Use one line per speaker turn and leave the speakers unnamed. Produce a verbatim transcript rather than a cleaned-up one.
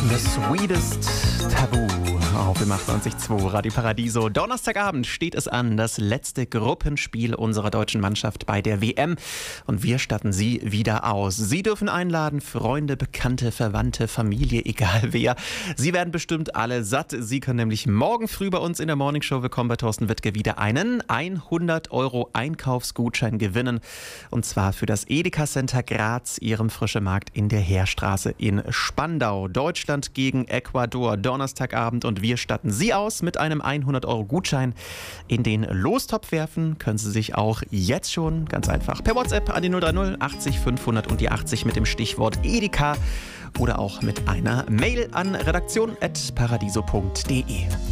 The Sweetest Taboo auf dem achtundzwanzig Komma zwei Radio Paradiso. Donnerstagabend steht es an, das letzte Gruppenspiel unserer deutschen Mannschaft bei der W M. Und wir statten Sie wieder aus. Sie dürfen einladen, Freunde, Bekannte, Verwandte, Familie, egal wer. Sie werden bestimmt alle satt. Sie können nämlich morgen früh bei uns in der Morningshow Willkommen bei Thorsten Wittke wieder einen hundert Euro Einkaufsgutschein gewinnen. Und zwar für das Edeka Center Graz, Ihrem frischen Markt in der Heerstraße in Spandau. Deutschland gegen Ecuador, Donnerstagabend, und wir statten Sie aus mit einem hundert Euro Gutschein. In den Lostopf werfen können Sie sich auch jetzt schon ganz einfach per WhatsApp an die null drei null achtzig fünfhundert und die achtzig mit dem Stichwort Edeka oder auch mit einer Mail an redaktion at paradiso punkt de.